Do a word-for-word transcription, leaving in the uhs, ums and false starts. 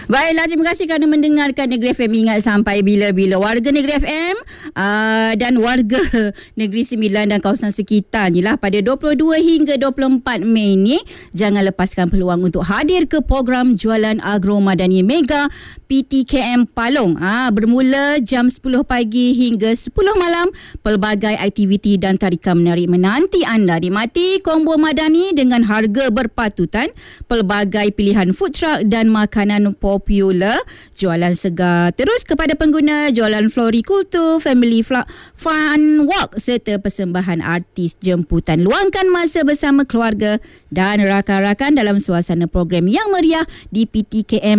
Baiklah, terima kasih kerana mendengarkan Negeri F M. Ingat sampai bila-bila warga Negeri F M uh, dan warga Negeri Sembilan dan kawasan sekitar ni lah, pada dua puluh dua hingga dua puluh empat Mei ni, jangan lepaskan peluang untuk hadir ke program Jualan Agro Madani Mega P T K M Palong. Ah, bermula jam sepuluh pagi hingga sepuluh malam. Pelbagai aktiviti dan tarikan menarik menanti anda. Nikmati kombo madani dengan harga berpatutan, pelbagai pilihan food truck dan makanan popular, jualan segar terus kepada pengguna, jualan florikultur, family fun walk serta persembahan artis jemputan. Luangkan masa bersama keluarga dan rakan-rakan dalam suasana program yang meriah di P T K M